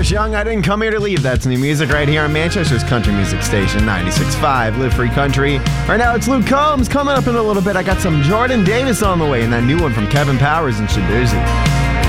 Angus Young, I Didn't Come Here to Leave. That's new music right here on Manchester's country music station, 96.5, Live Free Country. Right now it's Luke Combs. Coming up in a little bit, I got some Jordan Davis on the way and that new one from Kevin Powers and Shabuzi.